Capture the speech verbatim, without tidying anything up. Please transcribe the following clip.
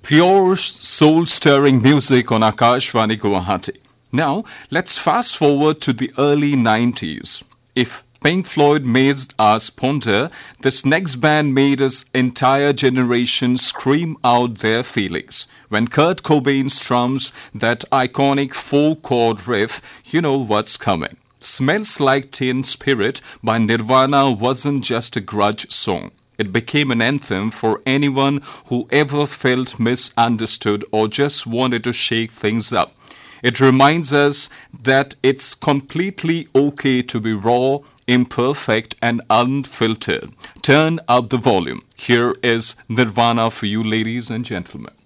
Pure soul-stirring music on Akashvani Guwahati. Now, let's fast forward to the early nineties. If Pink Floyd made us ponder, this next band made us entire generation scream out their feelings. When Kurt Cobain strums that iconic four-chord riff, you know what's coming. Smells Like Teen Spirit by Nirvana wasn't just a grudge song. It became an anthem for anyone who ever felt misunderstood or just wanted to shake things up. It reminds us that it's completely okay to be raw, imperfect, and unfiltered. Turn up the volume. Here is Nirvana for you, ladies and gentlemen.